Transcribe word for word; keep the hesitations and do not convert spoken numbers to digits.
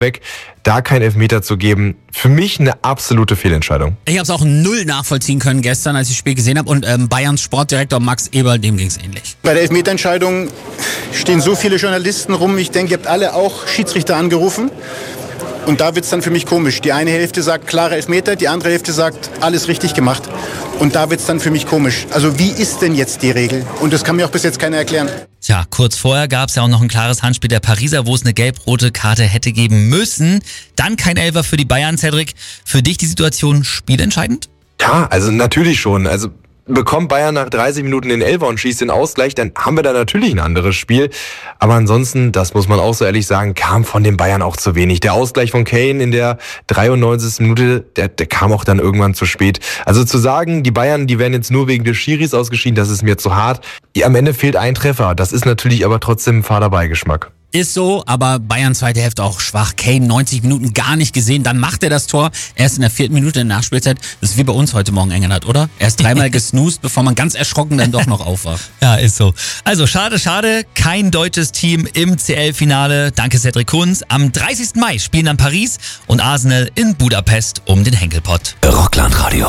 weg, da kein Elfmeter zu geben, für mich eine absolute Fehlentscheidung. Ich habe es auch null nachvollziehen können gestern, als ich das Spiel gesehen habe. Und ähm, Bayerns Sportdirektor Max Eberl, dem ging es ähnlich. Bei der Elfmeterentscheidung stehen so viele Journalisten rum. Ich denke, ihr habt alle auch Schiedsrichter angerufen. Und da wird es dann für mich komisch. Die eine Hälfte sagt klare Elfmeter, die andere Hälfte sagt alles richtig gemacht. Und da wird es dann für mich komisch. Also wie ist denn jetzt die Regel? Und das kann mir auch bis jetzt keiner erklären. Tja, kurz vorher gab es ja auch noch ein klares Handspiel der Pariser, wo es eine gelb-rote Karte hätte geben müssen. Dann kein Elfer für die Bayern, Cedric. Für dich die Situation spielentscheidend? Ja, also natürlich schon. Also bekommt Bayern nach dreißig Minuten den Elfer und schießt den Ausgleich, dann haben wir da natürlich ein anderes Spiel. Aber ansonsten, das muss man auch so ehrlich sagen, kam von den Bayern auch zu wenig. Der Ausgleich von Kane in der dreiundneunzigsten Minute, der, der kam auch dann irgendwann zu spät. Also zu sagen, die Bayern, die werden jetzt nur wegen des Schiris ausgeschieden, das ist mir zu hart. Am Ende fehlt ein Treffer. Das ist natürlich aber trotzdem ein fader Beigeschmack. Ist so, aber Bayern zweite Hälfte auch schwach. Kane neunzig Minuten gar nicht gesehen, dann macht er das Tor. Erst in der vierten Minute in der Nachspielzeit. Das ist wie bei uns heute Morgen, Engelhardt, oder? Erst dreimal gesnoost, bevor man ganz erschrocken dann doch noch aufwacht. Ja, ist so. Also schade, schade. Kein deutsches Team im C L-Finale. Danke, Cedric Kunz. Am dreißigsten Mai spielen dann Paris und Arsenal in Budapest um den Henkelpott. Rockland Radio.